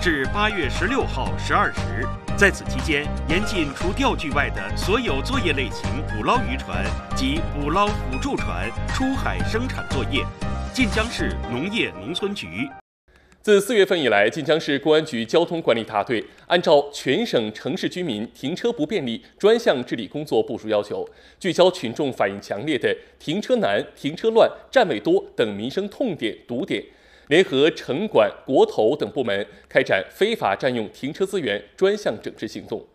至8月16号12时。在此期间，严禁除钓具外的所有作业类型捕捞渔船及捕捞辅助船出海生产作业。晋江市农业农村局。 自4月份以来，晋江市公安局交通管理大队按照全省城市居民停车不便利专项治理工作部署要求，聚焦群众反映强烈的停车难、停车乱、占位多等民生痛点堵点，联合城管、国投等部门开展非法占用停车资源专项整治行动。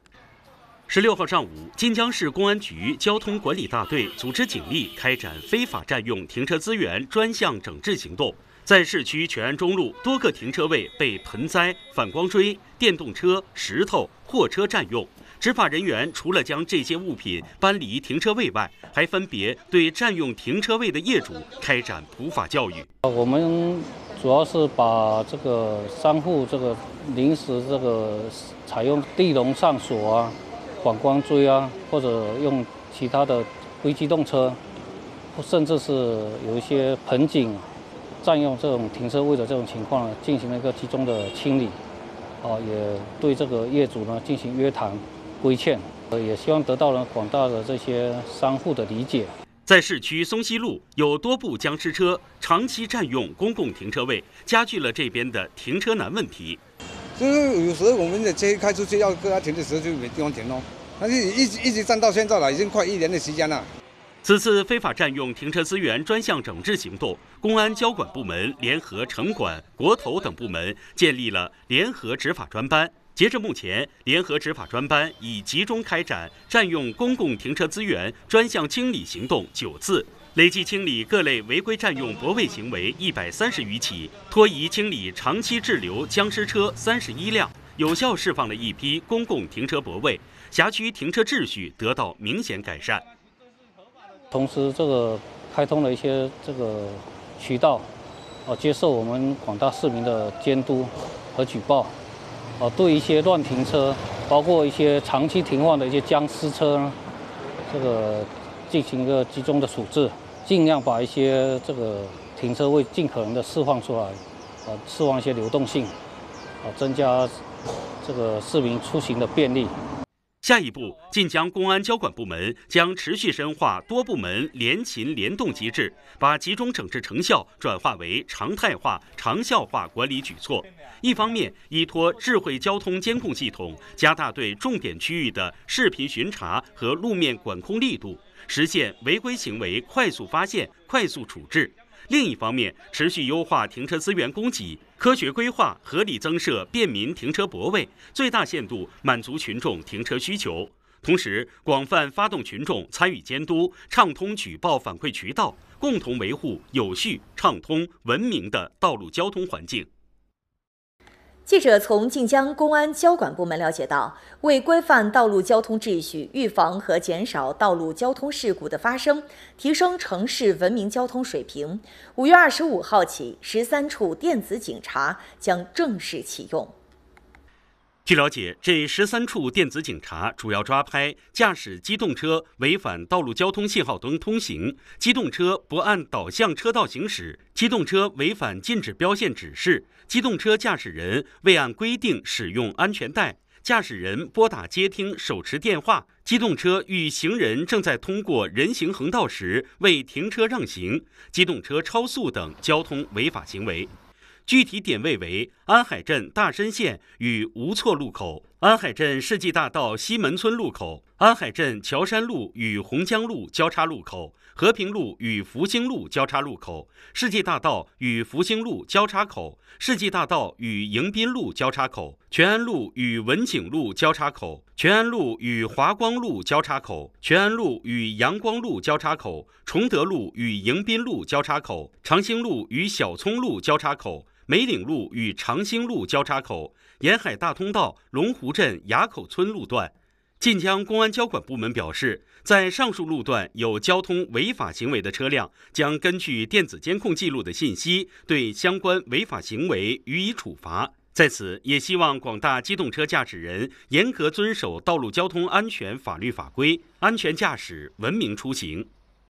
16号上午，晋江市公安局交通管理大队组织警力开展非法占用停车资源专项整治行动。在市区全安中路多个停车位被盆栽、反光锥、电动车、石头、货车占用，执法人员除了将这些物品搬离停车位外，还分别对占用停车位的业主开展普法教育。 我们主要是把这个商户临时采用地笼上锁啊、反光锥啊，或者用其他的非机动车，甚至是有一些盆景占用这种停车位的这种情况呢，进行了一个集中的清理，也对这个业主呢进行约谈规劝，也希望得到了广大的这些商户的理解。 在市区松西路有多部僵尸车长期占用公共停车位，加剧了这边的停车难问题。 就是有时候我们的车开出去要跟他停的时候就没地方停咯，但是一直占到现在了，已经快1年的时间了。 此次非法占用停车资源专项整治行动，公安交管部门联合城管、国投等部门建立了联合执法专班。截至目前，联合执法专班已集中开展占用公共停车资源专项清理行动9次，累计清理各类违规占用泊位行为130余起，拖移清理长期滞留僵尸车31辆，有效释放了一批公共停车泊位，辖区停车秩序得到明显改善。 同时，开通了一些渠道，接受我们广大市民的监督和举报，对一些乱停车，包括一些长期停放的一些僵尸车呢，进行一个集中的处置，尽量把一些停车位尽可能的释放出来，释放一些流动性，增加市民出行的便利。 下一步，晋江公安交管部门将持续深化多部门联勤联动机制，把集中整治成效转化为常态化、长效化管理举措。一方面，依托智慧交通监控系统，加大对重点区域的视频巡查和路面管控力度，实现违规行为快速发现、快速处置。另一方面，持续优化停车资源供给，科学规划，合理增设便民停车泊位，最大限度满足群众停车需求。同时，广泛发动群众参与监督，畅通举报反馈渠道，共同维护有序、畅通、文明的道路交通环境。 记者从晋江公安交管部门了解到，为规范道路交通秩序，预防和减少道路交通事故的发生，提升城市文明交通水平，5月25号起，13处电子警察将正式启用。 据了解，这13处电子警察主要抓拍驾驶机动车违反道路交通信号灯通行、机动车不按导向车道行驶、机动车违反禁止标线指示、机动车驾驶人未按规定使用安全带、驾驶人拨打接听手持电话、机动车遇行人正在通过人行横道时未停车让行、机动车超速等交通违法行为。具体点位为安海镇大深县与吴厝路口、安海镇世纪大道西门村路口、安海镇桥山路与洪江路交叉路口、和平路与福兴路交叉路口、世纪大道与福兴路交叉口、世纪大道与迎宾路交叉口、全安路与文景路交叉口、全安路与华光路交叉口、全安路与阳光路交叉口、崇德路与迎宾路交叉口、长兴路与小葱路交叉口、梅岭路与长兴路交叉口、沿海大通道龙湖镇垭口村路段。晋江公安交管部门表示，在上述路段有交通违法行为的车辆，将根据电子监控记录的信息，对相关违法行为予以处罚。在此，也希望广大机动车驾驶人严格遵守道路交通安全法律法规，安全驾驶，文明出行。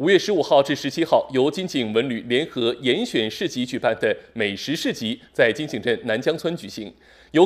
5月15号至17号，由金井文旅联合严选市集举办的美食市集在金井镇南江村举行。